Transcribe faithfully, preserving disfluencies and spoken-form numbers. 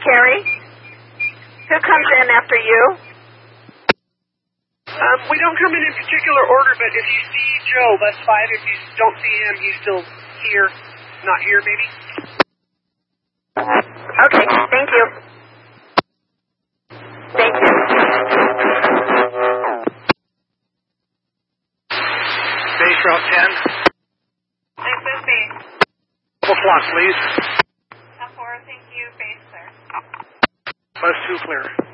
Carrie? Who comes in after you? Um, we don't come in in particular order, but if you see Joe, that's five. If you don't see him, he's still here. Not here, maybe. Okay, thank you. Thank you. Base Route ten. This is base. Double clock, please. ten four, thank you, base clear. Bus two clear.